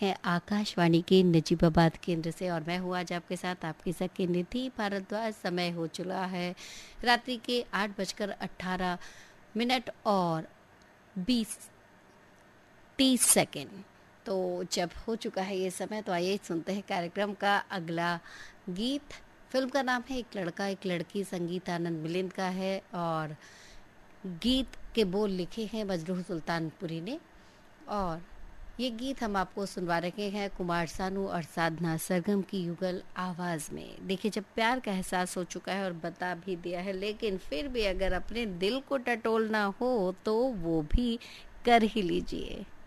हैं आकाशवाणी के नजीबाबाद केंद्र से और मैं हूँ आज आपके साथ आपकी सखी निधि भारद्वाज। समय हो चुका है रात्रि के 8:18 और 30 सेकेंड। तो जब हो चुका है ये समय तो आइए सुनते हैं कार्यक्रम का अगला गीत। फिल्म का नाम है एक लड़का एक लड़की, संगीत आनंद मिलिंद का है और गीत के बोल लिखे हैं मजरूह सुल्तानपुरी ने। और ये गीत हम आपको सुनवा रहे हैं कुमार सानू और साधना सरगम की युगल आवाज़ में। देखिए, जब प्यार का एहसास हो चुका है और बता भी दिया है, लेकिन फिर भी अगर अपने दिल को टटोलना हो तो वो भी कर ही लीजिए।